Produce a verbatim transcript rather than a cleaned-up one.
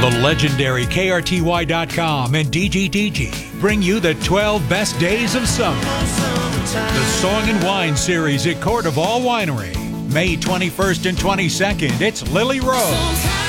The legendary K R T Y dot com and D G D G bring you the twelve best days of summer. The Song and Wine Series at Court of All Winery. May twenty-first and twenty-second, it's Lily Rose.